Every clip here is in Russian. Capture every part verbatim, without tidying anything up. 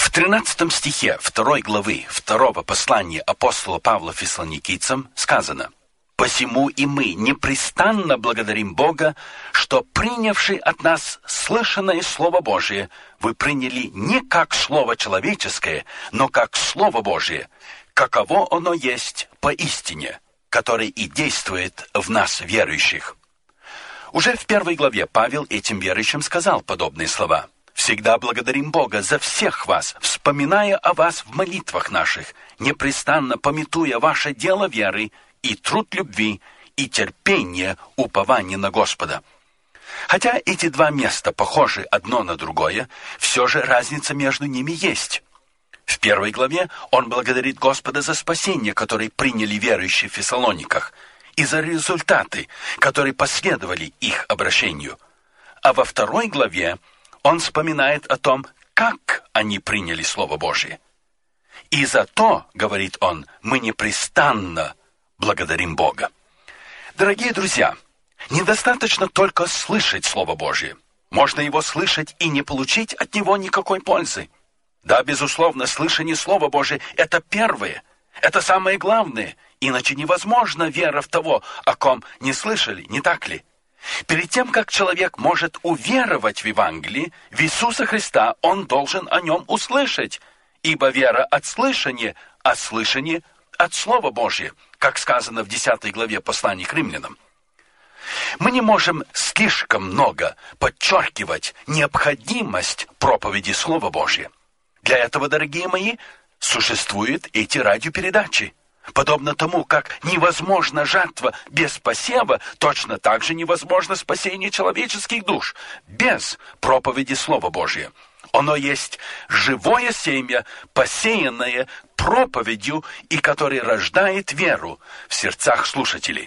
В тринадцатом стихе второй главы второго послания апостола Павла Фессалоникийцам сказано: «Посему и мы непрестанно благодарим Бога, что, принявши от нас слышанное Слово Божие, вы приняли не как Слово человеческое, но как Слово Божие, каково оно есть поистине, которое и действует в нас, верующих». Уже в первой главе Павел этим верующим сказал подобные слова: «Всегда благодарим Бога за всех вас, вспоминая о вас в молитвах наших, непрестанно памятуя ваше дело веры и труд любви, и терпение, упование на Господа». Хотя эти два места похожи одно на другое, все же разница между ними есть. В первой главе он благодарит Господа за спасение, которое приняли верующие в Фессалониках, и за результаты, которые последовали их обращению. А во второй главе он вспоминает о том, как они приняли Слово Божие. «И за то, — говорит он, — мы непрестанно благодарим Бога». Дорогие друзья, недостаточно только слышать Слово Божие. Можно его слышать и не получить от него никакой пользы. Да, безусловно, слышание Слова Божия — это первое, это самое главное, иначе невозможна вера в того, о ком не слышали, не так ли? Перед тем, как человек может уверовать в Евангелие, в Иисуса Христа, он должен о нем услышать, ибо вера от слышания, а слышание от Слова Божия, как сказано в десятой главе послания к римлянам. Мы не можем слишком много подчеркивать необходимость проповеди Слова Божия. Для этого, дорогие мои, существуют эти радиопередачи. Подобно тому, как невозможна жатва без посева, точно так же невозможно спасение человеческих душ без проповеди Слова Божия. Оно есть живое семя, посеянное проповедью и которое рождает веру в сердцах слушателей.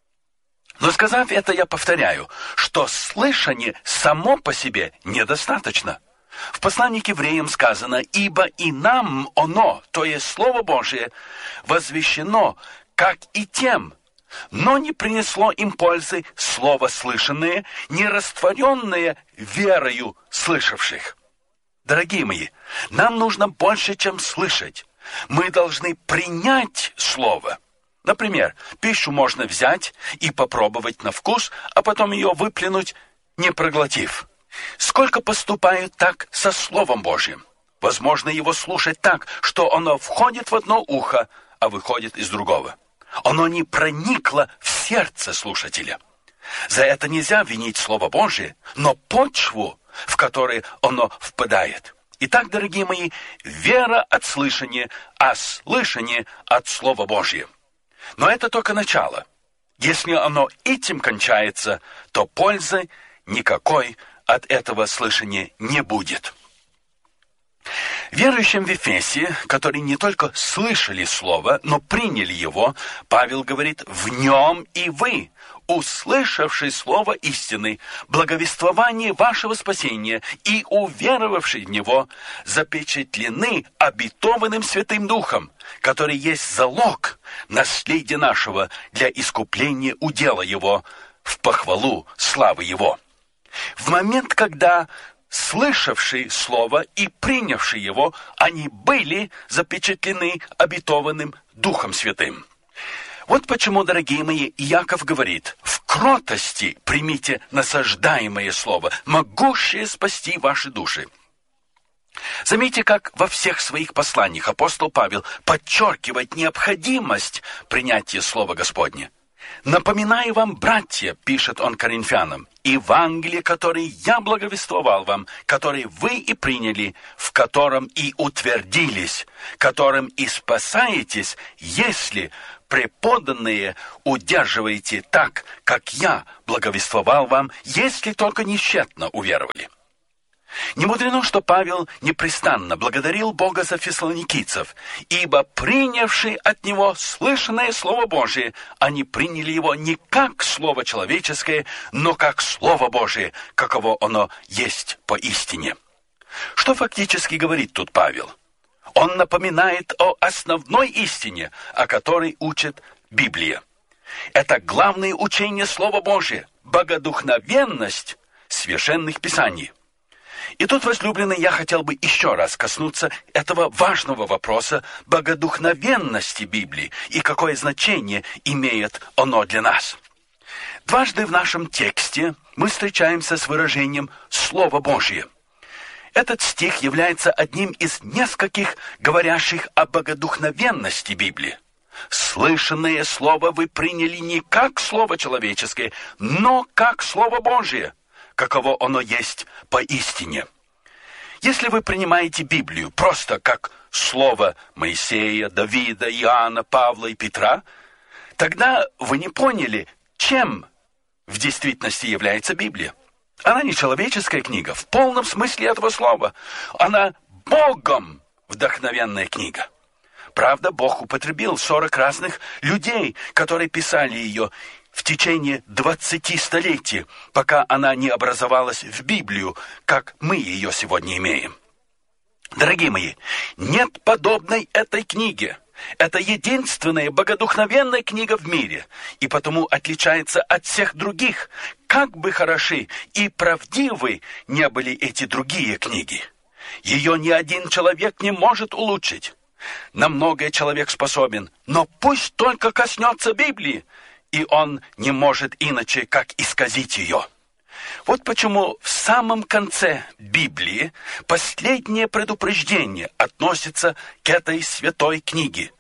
Но сказав это, я повторяю, что слышание само по себе недостаточно. В послании к евреям сказано: «Ибо и нам оно, то есть Слово Божие, возвещено, как и тем, но не принесло им пользы слово слышанное, не растворенное верою слышавших». Дорогие мои, нам нужно больше, чем слышать. Мы должны принять Слово. Например, пищу можно взять и попробовать на вкус, а потом ее выплюнуть, не проглотив. Сколько поступают так со Словом Божьим? Возможно его слушать так, что оно входит в одно ухо, а выходит из другого. Оно не проникло в сердце слушателя. За это нельзя винить Слово Божие, но почву, в которой оно впадает. Итак, дорогие мои, вера от слышания, а слышание от Слова Божия. Но это только начало. Если оно этим кончается, то пользы никакой от этого слышания не будет. Верующим в Ефесе, которые не только слышали Слово, но приняли его, Павел говорит: «В нем и вы, услышавшие Слово истины, благовествование вашего спасения и уверовавшие в него, запечатлены обетованным Святым Духом, который есть залог наследия нашего для искупления удела его в похвалу славы его». В момент, когда слышавшие Слово и принявшие его, они были запечатлены обетованным Духом Святым. Вот почему, дорогие мои, Иаков говорит: «В кротости примите насаждаемое Слово, могущее спасти ваши души». Заметьте, как во всех своих посланиях апостол Павел подчеркивает необходимость принятия Слова Господня. «Напоминаю вам, братья, — пишет он Коринфянам, — Евангелие, которое я благовествовал вам, которое вы и приняли, в котором и утвердились, которым и спасаетесь, если преподанные удерживаете так, как я благовествовал вам, если только нещетно уверовали». Не мудрено, что Павел непрестанно благодарил Бога за фессалоникийцев, ибо, принявшие от него слышанное Слово Божие, они приняли его не как Слово человеческое, но как Слово Божие, каково оно есть поистине. Что фактически говорит тут Павел? Он напоминает о основной истине, о которой учит Библия. Это главное учение Слова Божия, богодухновенность священных писаний. И тут, возлюбленный, я хотел бы еще раз коснуться этого важного вопроса богодухновенности Библии и какое значение имеет оно для нас. Дважды в нашем тексте мы встречаемся с выражением «Слово Божье». Этот стих является одним из нескольких говорящих о богодухновенности Библии. «Слышанное слово вы приняли не как слово человеческое, но как Слово Божие, каково оно есть поистине». Если вы принимаете Библию просто как слово Моисея, Давида, Иоанна, Павла и Петра, тогда вы не поняли, чем в действительности является Библия. Она не человеческая книга в полном смысле этого слова. Она Богом вдохновенная книга. Правда, Бог употребил сорок разных людей, которые писали ее в течение двадцати столетий, пока она не образовалась в Библию, как мы ее сегодня имеем. Дорогие мои, нет подобной этой книге. Это единственная богодухновенная книга в мире, и потому отличается от всех других, как бы хороши и правдивы не были эти другие книги. Ее ни один человек не может улучшить. На многое человек способен, но пусть только коснется Библии, и он не может иначе, как исказить ее. Вот почему в самом конце Библии последнее предупреждение относится к этой святой книге.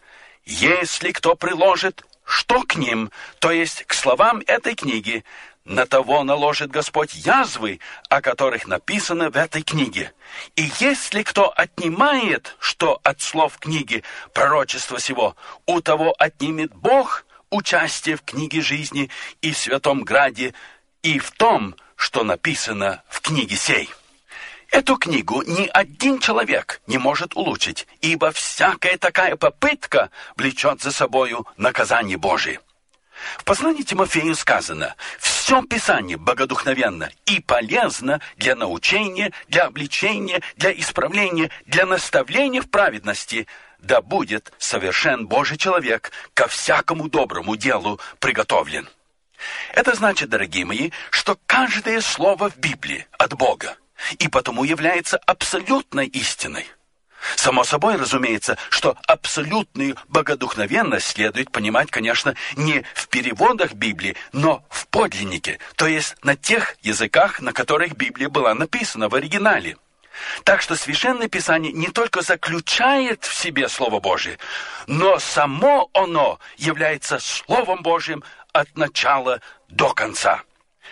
«Если кто приложит что к ним, то есть к словам этой книги, на того наложит Господь язвы, о которых написано в этой книге. И если кто отнимает что от слов книги пророчества сего, у того отнимет Бог участие в книге жизни и в святом граде, и в том, что написано в книге сей». Эту книгу ни один человек не может улучшить, ибо всякая такая попытка влечет за собою наказание Божие. В послании Тимофею сказано: «Все Писание богодухновенно и полезно для научения, для обличения, для исправления, для наставления в праведности, да будет совершен Божий человек, ко всякому доброму делу приготовлен». Это значит, дорогие мои, что каждое слово в Библии от Бога, и потому является абсолютной истиной. Само собой, разумеется, что абсолютную богодухновенность следует понимать, конечно, не в переводах Библии, но в подлиннике, то есть на тех языках, на которых Библия была написана в оригинале. Так что Священное Писание не только заключает в себе Слово Божие, но само оно является Словом Божьим от начала до конца.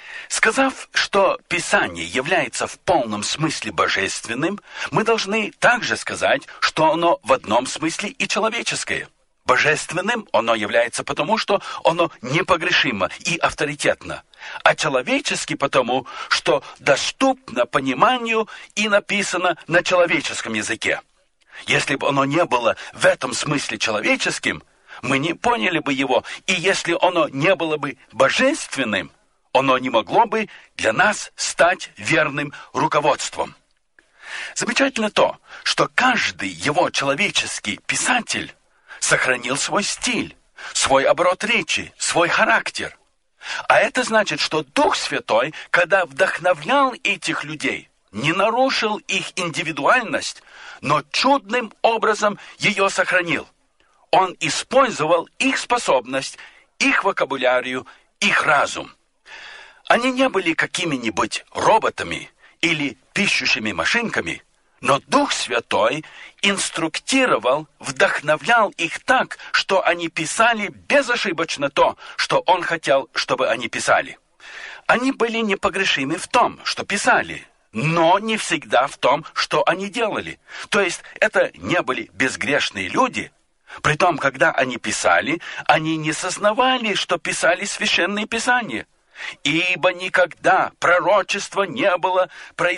Сказав, что Писание является в полном смысле божественным, мы должны также сказать, что оно в одном смысле и человеческое. Божественным оно является потому, что оно непогрешимо и авторитетно, а человечески потому, что доступно пониманию и написано на человеческом языке. Если бы оно не было в этом смысле человеческим, мы не поняли бы его, и если оно не было бы божественным, оно не могло бы для нас стать верным руководством. Замечательно то, что каждый его человеческий писатель сохранил свой стиль, свой оборот речи, свой характер. А это значит, что Дух Святой, когда вдохновлял этих людей, не нарушил их индивидуальность, но чудным образом ее сохранил. Он использовал их способность, их вокабулярию, их разум. Они не были какими-нибудь роботами или пишущими машинками, но Дух Святой инструктировал, вдохновлял их так, что они писали безошибочно то, что Он хотел, чтобы они писали. Они были непогрешимы в том, что писали, но не всегда в том, что они делали. То есть это не были безгрешные люди. Притом, когда они писали, они не сознавали, что писали Священное Писание. Ибо никогда пророчество не было произнесено